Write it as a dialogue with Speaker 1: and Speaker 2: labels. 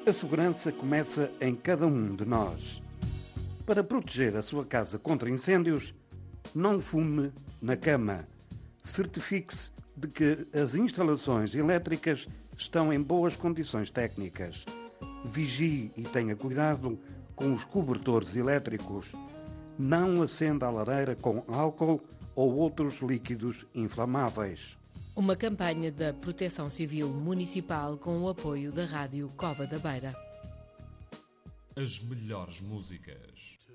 Speaker 1: A segurança começa em cada um de nós. Para proteger a sua casa contra incêndios, não fume na cama. Certifique-se de que as instalações elétricas estão em boas condições técnicas. Vigie e tenha cuidado com os cobertores elétricos. Não acenda a lareira com álcool ou outros líquidos inflamáveis.
Speaker 2: Uma campanha da Proteção Civil Municipal com o apoio da Rádio Cova da Beira.
Speaker 3: As melhores músicas.